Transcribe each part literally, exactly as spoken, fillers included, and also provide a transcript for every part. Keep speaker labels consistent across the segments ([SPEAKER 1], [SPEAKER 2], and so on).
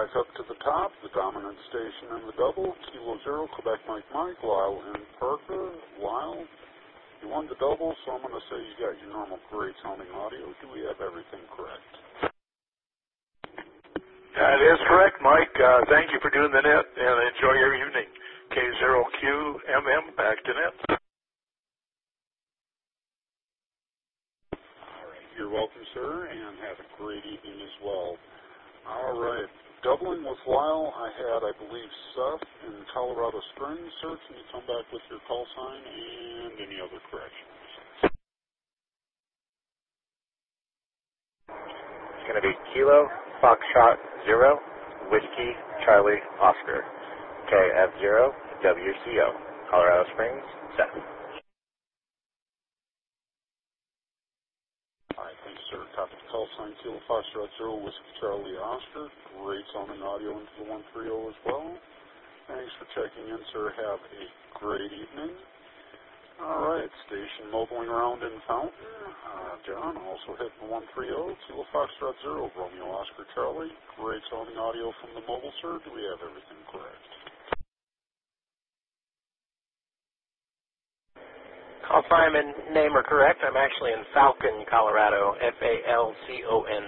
[SPEAKER 1] back up to the top, the dominant station in the double, Kilo Zero, Quebec Mike Mike, Lyle and Parker. Lyle, you won the double, so I'm going to say you got your normal great sounding audio. Do we have everything correct?
[SPEAKER 2] That is correct, Mike. Uh, thank you for doing the net, and enjoy your evening. K zero Q M M, back to net.
[SPEAKER 1] All right, you're welcome, sir, and have a great evening as well. All right, doubling with Lyle, I had, I believe, Seth in Colorado Springs. Sir, can you come back with your call sign and any other corrections?
[SPEAKER 3] It's going to be Kilo, Foxtrot, Zero, Whiskey, Charlie, Oscar, K F zero, W C O, Colorado Springs, Seth.
[SPEAKER 1] All right, thanks, sir. Copy the call sign, Kilo, Foxtrot, Zero, Whiskey, Charlie, Oscar. Great sounding audio into the one three zero as well. Thanks for checking in, sir. Have a great evening. All right, station mobiling around in Fountain. Uh, John also hit the one three zero, Kilo Foxtrot Zero, Romeo Oscar Charlie. Great sounding audio from the mobile, sir. Do we have everything correct?
[SPEAKER 4] Call sign and name are correct. I'm actually in Falcon, Colorado, F A L C O N.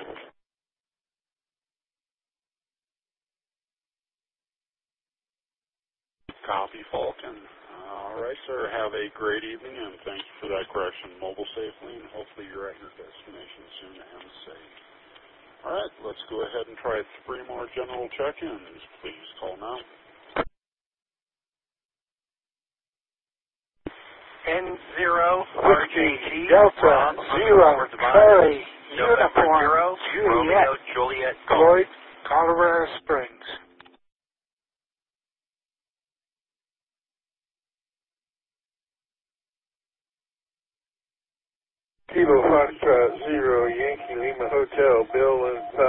[SPEAKER 1] Copy, Falcon. All right, sir. Have a great evening, and thank you for that correction. Mobile safely, and hopefully you're at your destination soon and safe. All right, let's go ahead and try three more general check-ins. Please call now.
[SPEAKER 4] N zero R J G
[SPEAKER 5] Delta Zero Charlie Uniform
[SPEAKER 4] Zero
[SPEAKER 5] Juliet
[SPEAKER 4] Romeo Juliet
[SPEAKER 5] Floyd, Colorado Springs.
[SPEAKER 6] Kilo Foxtrot Zero Yankee Lima Hotel, Bill and